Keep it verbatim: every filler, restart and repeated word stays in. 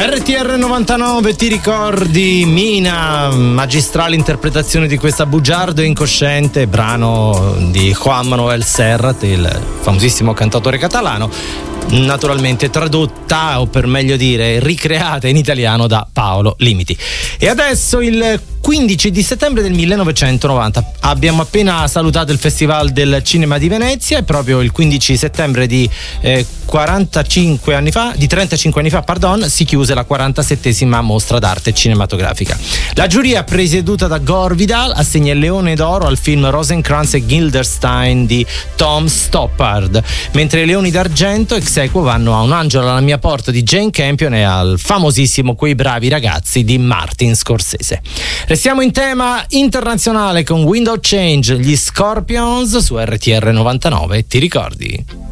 R T R novantanove, ti ricordi Mina, magistrale interpretazione di questa Bugiardo incosciente, brano di Juan Manuel Serrat, il famosissimo cantautore catalano, naturalmente tradotta, o per meglio dire ricreata in italiano da Paolo Limiti. E adesso il quindici di settembre del millenovecentonovanta abbiamo appena salutato il Festival del Cinema di Venezia, e proprio il quindici settembre di eh, quarantacinque anni fa, di trentacinque anni fa, pardon, si chiuse la quarantasettesima mostra d'arte cinematografica. La giuria, presieduta da Gore Vidal, assegna il Leone d'Oro al film Rosencrantz e Guildenstern di Tom Stoppard, mentre i Leoni d'Argento ex equo vanno a Un angelo alla mia porta di Jane Campion e al famosissimo Quei bravi ragazzi di Martin Scorsese. Restiamo in tema internazionale con Wind of Change, gli Scorpions su R T R novantanove, ti ricordi?